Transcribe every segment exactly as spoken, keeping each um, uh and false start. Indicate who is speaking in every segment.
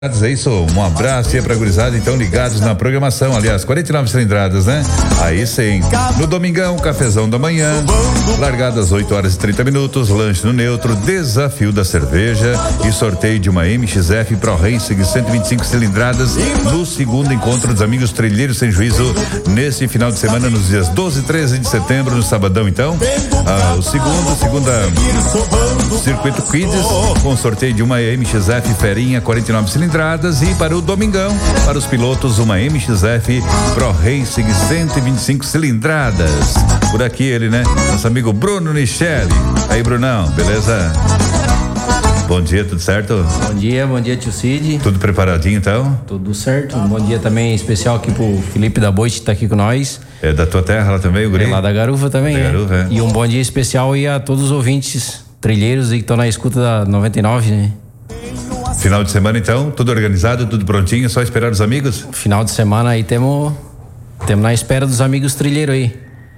Speaker 1: É isso, um abraço aí pra gurizada, então ligados na programação, aliás, quarenta e nove cilindradas, né? Aí sim, no domingão, cafezão da manhã, largada às oito horas e trinta minutos, lanche no neutro, desafio da cerveja e sorteio de uma M X F Pro Racing cento e vinte e cinco cilindradas no segundo encontro dos amigos trilheiros sem juízo, nesse final de semana, nos dias doze e treze de setembro, no sabadão, então, ah, o segundo, segunda Circuito Kids, com sorteio de uma M X F Ferinha quarenta e nove cilindradas. E para o domingão, para os pilotos, uma M X F Pro Racing cento e vinte e cinco cilindradas. Por aqui ele, né? Nosso amigo Bruno Nichelle. Aí, Brunão, beleza? Bom dia, tudo certo?
Speaker 2: Bom dia, bom dia, tio Cid.
Speaker 1: Tudo preparadinho, então?
Speaker 2: Tudo certo. Um bom dia também especial aqui pro Felipe da Boite, que tá aqui com nós.
Speaker 1: É da tua terra lá também, o guri?
Speaker 2: É lá da Garuva também,
Speaker 1: da
Speaker 2: é.
Speaker 1: Garuva, é.
Speaker 2: E um bom dia especial aí a todos os ouvintes trilheiros aí que estão na escuta da noventa e nove, né?
Speaker 1: Final de semana, então, tudo organizado, tudo prontinho, só esperar os amigos?
Speaker 2: Final de semana aí temos temos na espera dos amigos trilheiros aí.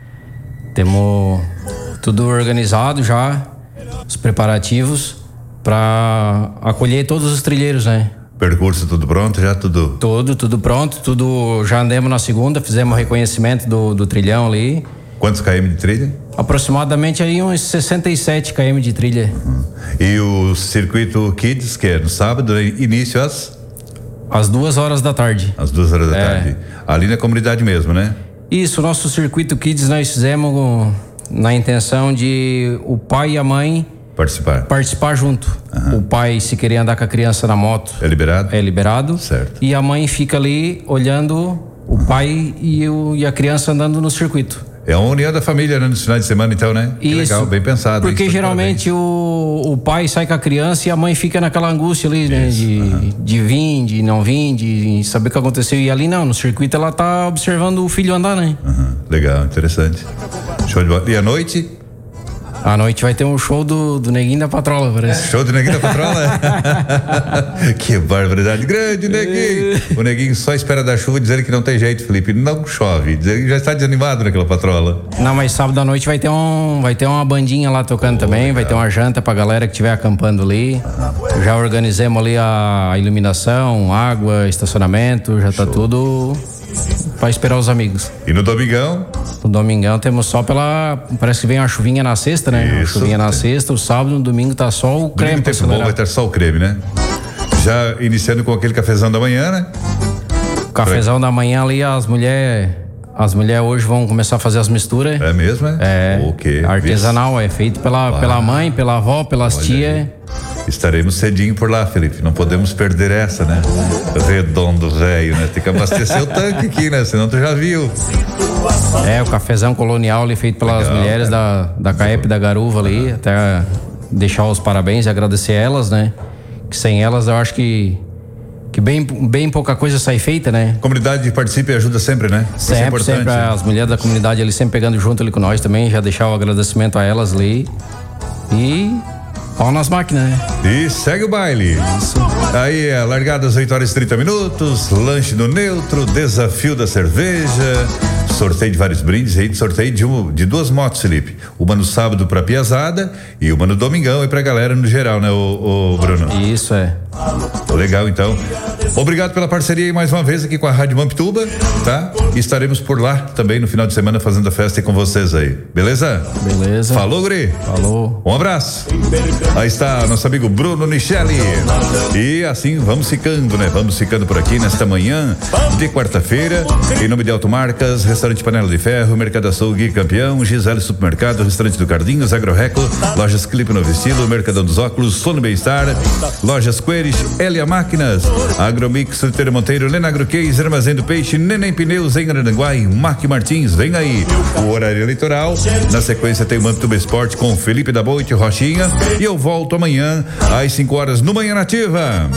Speaker 2: Temos tudo organizado já, os preparativos para acolher todos os trilheiros, né?
Speaker 1: Percurso tudo pronto, já tudo?
Speaker 2: Tudo, tudo pronto, tudo, já andamos na segunda, fizemos reconhecimento do, do trilhão ali.
Speaker 1: Quantos km de trilha?
Speaker 2: Aproximadamente aí uns sessenta e sete quilômetros de trilha.
Speaker 1: Hum. E o circuito Kids, que é no sábado, início às?
Speaker 2: Às duas horas da tarde.
Speaker 1: Às duas horas da
Speaker 2: é.
Speaker 1: tarde. Ali na comunidade mesmo, né?
Speaker 2: Isso, o nosso circuito Kids nós fizemos na intenção de o pai e a mãe
Speaker 1: participar.
Speaker 2: Participar junto. Uhum. O pai, se querer andar com a criança na moto,
Speaker 1: é liberado?
Speaker 2: É liberado.
Speaker 1: Certo.
Speaker 2: E a mãe fica ali olhando o pai e, o, e a criança andando no circuito.
Speaker 1: É uma união da família, né, nos finais de semana, então, né? Que
Speaker 2: Isso,
Speaker 1: legal, bem pensado.
Speaker 2: Porque geralmente o, o pai sai com a criança e a mãe fica naquela angústia ali, né? De, uhum. de vir, de não vir, de saber o que aconteceu. E ali não, no circuito ela tá observando o filho andar, né?
Speaker 1: Uhum. Legal, interessante. Show de bola. E à noite?
Speaker 2: À noite vai ter um show do, do Neguinho da Patrola, parece.
Speaker 1: Show do Neguinho da Patrola? Que barbaridade. Grande Neguinho. O Neguinho só espera da chuva, dizer que não tem jeito, Felipe. Não chove. Dizer que já está desanimado naquela patrola.
Speaker 2: Não, mas sábado à noite vai ter um, vai ter uma bandinha lá tocando oh, também. Legal. Vai ter uma janta pra galera que estiver acampando ali. Já organizamos ali a iluminação, água, estacionamento. Já Show. Tá tudo pra esperar os amigos.
Speaker 1: E no domingão?
Speaker 2: No domingão temos só pela... Parece que vem uma chuvinha na sexta, né? Isso, uma chuvinha na é. sexta, o sábado, no domingo tá só o creme.
Speaker 1: Domingo tempo bom, vai ter só o creme, né? Já iniciando com aquele cafezão da manhã, né?
Speaker 2: O cafezão da manhã ali, as mulheres... As mulheres hoje vão começar a fazer as misturas.
Speaker 1: É mesmo, é?
Speaker 2: É.
Speaker 1: Okay.
Speaker 2: Artesanal, é feito pela, ah, pela mãe, pela avó, pelas tias.
Speaker 1: Estaremos cedinho por lá, Felipe. Não podemos perder essa, né? Redondo, velho, né? Tem que abastecer o tanque aqui, né? Senão tu já viu.
Speaker 2: É, o cafezão colonial ali feito pelas Legal, mulheres da, da CAEP da Garuva ali. Uhum. Até deixar os parabéns e agradecer elas, né? Que sem elas eu acho que que bem, bem pouca coisa sai feita, né?
Speaker 1: Comunidade participa e ajuda sempre, né?
Speaker 2: Sempre, é importante, sempre. Né? As mulheres da comunidade ali sempre pegando junto ali com nós também. Já deixar o agradecimento a elas ali. E... pau nas máquinas, né?
Speaker 1: E segue o baile. Isso. Aí é largada às oito horas e trinta minutos, lanche no neutro, desafio da cerveja, sorteio de vários brindes, aí sorteio de, um, de duas motos, Felipe. Uma no sábado pra piazada e uma no domingão e pra galera no geral, né, o, o Bruno?
Speaker 2: Isso, é.
Speaker 1: Legal, então. Obrigado pela parceria aí mais uma vez aqui com a Rádio Mampituba, tá? E estaremos por lá também no final de semana fazendo a festa aí com vocês aí, beleza?
Speaker 2: Beleza.
Speaker 1: Falou, guri?
Speaker 2: Falou.
Speaker 1: Um abraço. Aí está nosso amigo Bruno Nichelle. E assim vamos ficando, né? Vamos ficando por aqui nesta manhã de quarta-feira. Em nome de Automarcas, Restaurante Panela de Ferro, Mercado Açougue Campeão, Gisele Supermercado, Restaurante do Cardinhos, Agroreco, Lojas Clipe Novo Estilo, Mercadão dos Óculos, Sono Bem-Estar, Lojas Queires, Elia Máquinas, Agromix, Fruteira Monteiro, Lenagro Case, Armazém do Peixe, Neném Pneus em Aranguai, Mac Martins, vem aí. O horário eleitoral. Na sequência tem o Mampituba Esporte com Felipe da Boite, Rochinha. E eu volto amanhã às cinco horas no Manhã Nativa.